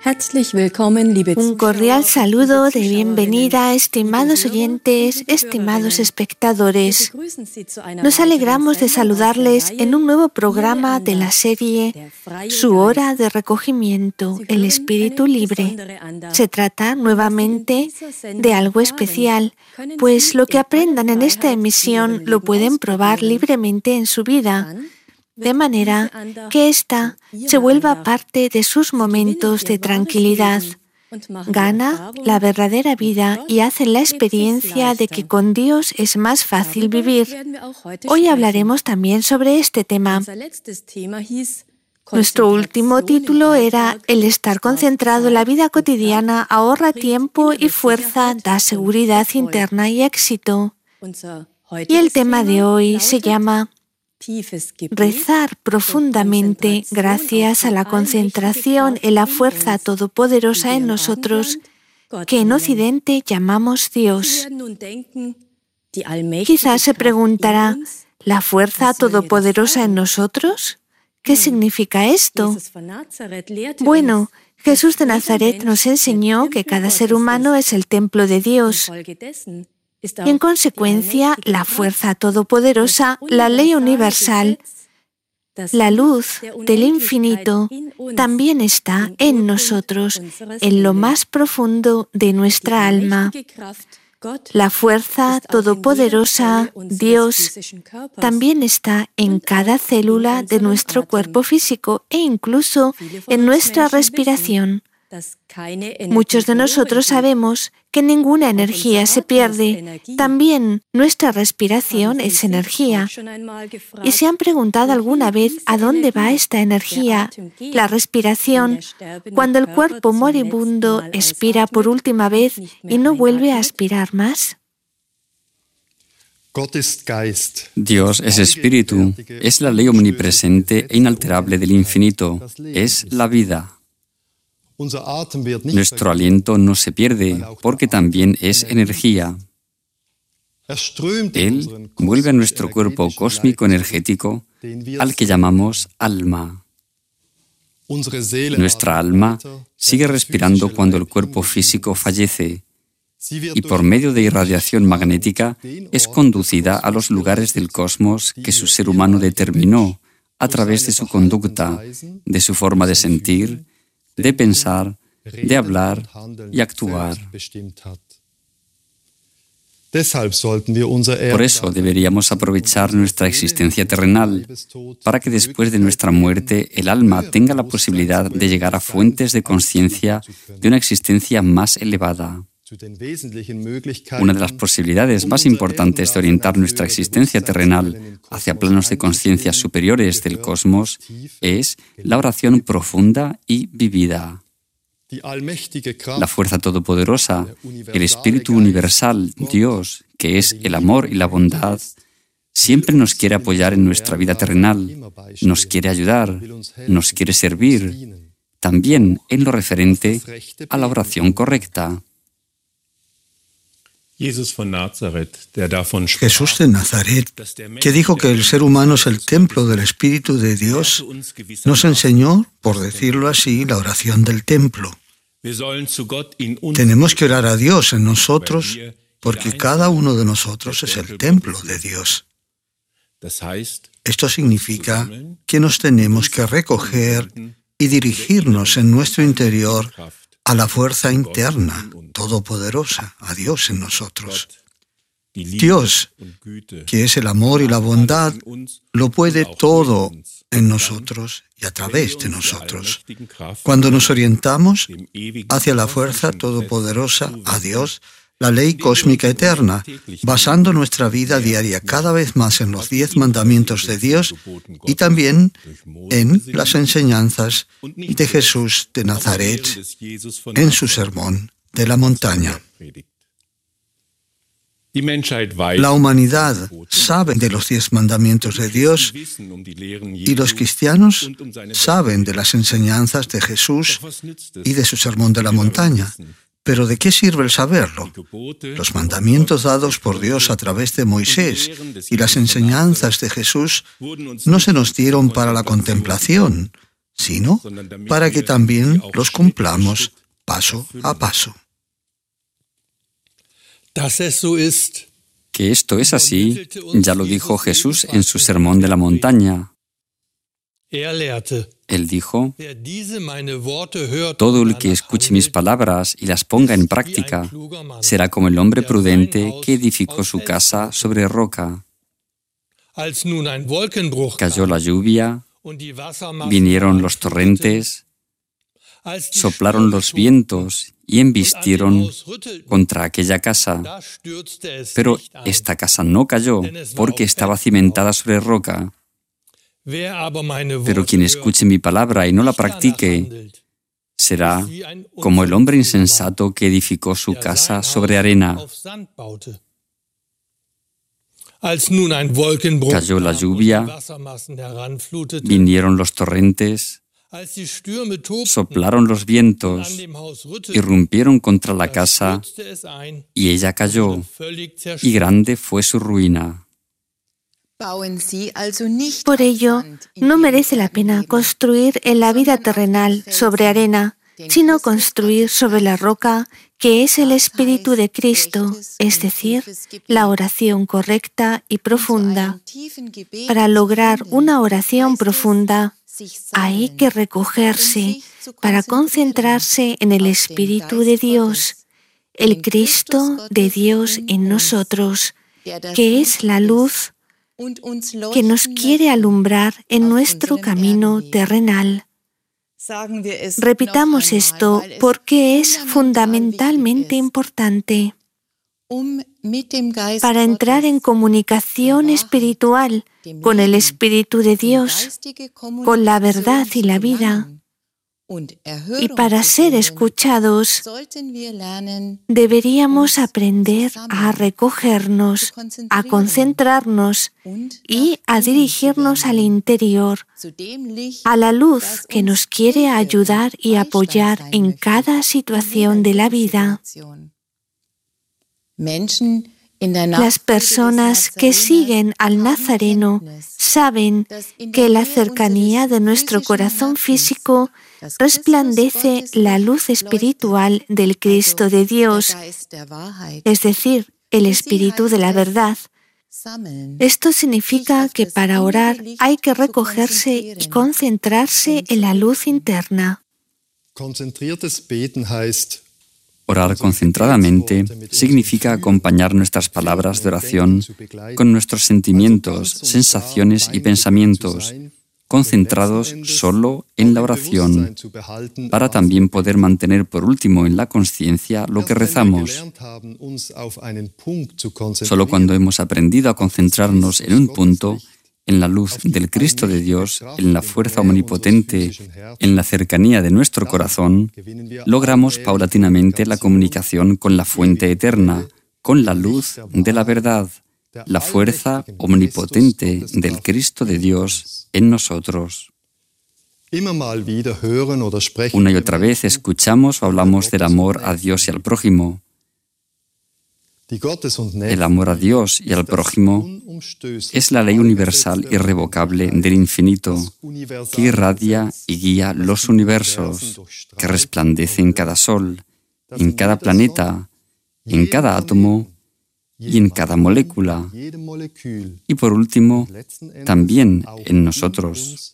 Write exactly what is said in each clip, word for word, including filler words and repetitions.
Un cordial saludo de bienvenida, estimados oyentes, estimados espectadores. Nos alegramos de saludarles en un nuevo programa de la serie Su hora de recogimiento, el espíritu libre. Se trata nuevamente de algo especial, pues lo que aprendan en esta emisión lo pueden probar libremente en su vida, de manera que ésta se vuelva parte de sus momentos de tranquilidad. Gana la verdadera vida y hacen la experiencia de que con Dios es más fácil vivir. Hoy hablaremos también sobre este tema. Nuestro último título era El estar concentrado en la vida cotidiana ahorra tiempo y fuerza, da seguridad interna y éxito. Y el tema de hoy se llama Rezar profundamente gracias a la concentración en la fuerza todopoderosa en nosotros, que en Occidente llamamos Dios. Quizás se preguntará, ¿la fuerza todopoderosa en nosotros? ¿Qué significa esto? Bueno, Jesús de Nazaret nos enseñó que cada ser humano es el templo de Dios. Y en consecuencia, la fuerza todopoderosa, la ley universal, la luz del infinito, también está en nosotros, en lo más profundo de nuestra alma. La fuerza todopoderosa, Dios, también está en cada célula de nuestro cuerpo físico e incluso en nuestra respiración. Muchos de nosotros sabemos que ninguna energía se pierde. También nuestra respiración es energía. ¿Y se han preguntado alguna vez a dónde va esta energía, la respiración, cuando el cuerpo moribundo expira por última vez y no vuelve a aspirar más? Dios es espíritu, es la ley omnipresente e inalterable del infinito, es la vida. Nuestro aliento no se pierde porque también es energía. Él vuelve a nuestro cuerpo cósmico energético al que llamamos alma. Nuestra alma sigue respirando cuando el cuerpo físico fallece y por medio de irradiación magnética es conducida a los lugares del cosmos que su ser humano determinó a través de su conducta, de su forma de sentir, de pensar, de hablar y actuar. Por eso deberíamos aprovechar nuestra existencia terrenal, para que después de nuestra muerte el alma tenga la posibilidad de llegar a fuentes de conciencia de una existencia más elevada. Una de las posibilidades más importantes de orientar nuestra existencia terrenal hacia planos de conciencia superiores del cosmos es la oración profunda y vivida. La fuerza todopoderosa, el Espíritu universal, Dios, que es el amor y la bondad, siempre nos quiere apoyar en nuestra vida terrenal, nos quiere ayudar, nos quiere servir, también en lo referente a la oración correcta. Jesús de Nazaret, que dijo que el ser humano es el templo del Espíritu de Dios, nos enseñó, por decirlo así, la oración del templo. Tenemos que orar a Dios en nosotros, porque cada uno de nosotros es el templo de Dios. Esto significa que nos tenemos que recoger y dirigirnos en nuestro interior a la fuerza interna, todopoderosa, a Dios en nosotros. Dios, que es el amor y la bondad, lo puede todo en nosotros y a través de nosotros. Cuando nos orientamos hacia la fuerza todopoderosa, a Dios, la ley cósmica eterna, basando nuestra vida diaria cada vez más en los diez mandamientos de Dios y también en las enseñanzas de Jesús de Nazaret en su sermón de la montaña. La humanidad sabe de los diez mandamientos de Dios y los cristianos saben de las enseñanzas de Jesús y de su sermón de la montaña. Pero ¿de qué sirve el saberlo? Los mandamientos dados por Dios a través de Moisés y las enseñanzas de Jesús no se nos dieron para la contemplación, sino para que también los cumplamos paso a paso. Que esto es así, ya lo dijo Jesús en su Sermón de la Montaña. Él dijo: todo el que escuche mis palabras y las ponga en práctica será como el hombre prudente que edificó su casa sobre roca. Cayó la lluvia, vinieron los torrentes, soplaron los vientos y embistieron contra aquella casa. Pero esta casa no cayó porque estaba cimentada sobre roca. Pero quien escuche mi palabra y no la practique será como el hombre insensato que edificó su casa sobre arena. Cayó la lluvia, vinieron los torrentes, soplaron los vientos, irrumpieron contra la casa y ella cayó, y grande fue su ruina. Por ello, no merece la pena construir en la vida terrenal sobre arena, sino construir sobre la roca, que es el Espíritu de Cristo, es decir, la oración correcta y profunda. Para lograr una oración profunda, hay que recogerse para concentrarse en el Espíritu de Dios, el Cristo de Dios en nosotros, que es la luz que nos quiere alumbrar en nuestro camino terrenal. Repitamos esto porque es fundamentalmente importante. Para entrar en comunicación espiritual con el Espíritu de Dios, con la verdad y la vida, y para ser escuchados, deberíamos aprender a recogernos, a concentrarnos y a dirigirnos al interior, a la luz que nos quiere ayudar y apoyar en cada situación de la vida. Las personas que siguen al Nazareno saben que la cercanía de nuestro corazón físico resplandece la luz espiritual del Cristo de Dios, es decir, el Espíritu de la verdad. Esto significa que para orar hay que recogerse y concentrarse en la luz interna. Orar concentradamente significa acompañar nuestras palabras de oración con nuestros sentimientos, sensaciones y pensamientos, concentrados solo en la oración, para también poder mantener por último en la conciencia lo que rezamos. Solo cuando hemos aprendido a concentrarnos en un punto, en la luz del Cristo de Dios, en la fuerza omnipotente, en la cercanía de nuestro corazón, logramos paulatinamente la comunicación con la fuente eterna, con la luz de la verdad, la fuerza omnipotente del Cristo de Dios en nosotros. Una y otra vez escuchamos o hablamos del amor a Dios y al prójimo. El amor a Dios y al prójimo es la ley universal irrevocable del infinito, que irradia y guía los universos, que resplandece en cada sol, en cada planeta, en cada átomo y en cada molécula, y por último, también en nosotros.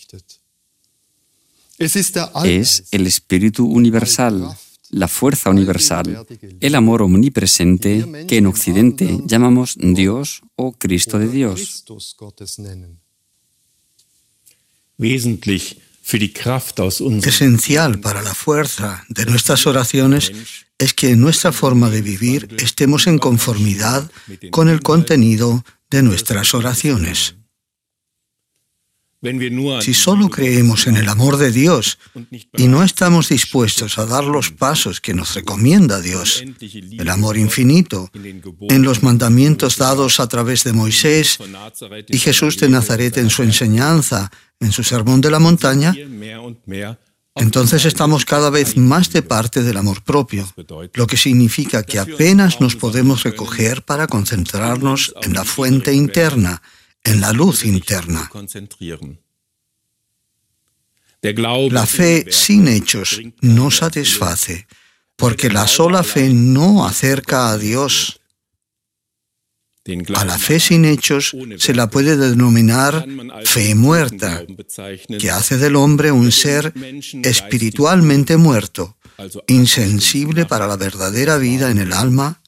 Es el Espíritu universal, la fuerza universal, el amor omnipresente que en Occidente llamamos Dios o Cristo de Dios. Esencial para la fuerza de nuestras oraciones es que en nuestra forma de vivir estemos en conformidad con el contenido de nuestras oraciones. Si solo creemos en el amor de Dios y no estamos dispuestos a dar los pasos que nos recomienda Dios, el amor infinito, en los mandamientos dados a través de Moisés y Jesús de Nazaret en su enseñanza, en su Sermón de la Montaña, entonces estamos cada vez más de parte del amor propio, lo que significa que apenas nos podemos recoger para concentrarnos en la fuente interna, en la luz interna. La fe sin hechos no satisface, porque la sola fe no acerca a Dios. A la fe sin hechos se la puede denominar fe muerta, que hace del hombre un ser espiritualmente muerto, insensible para la verdadera vida en el alma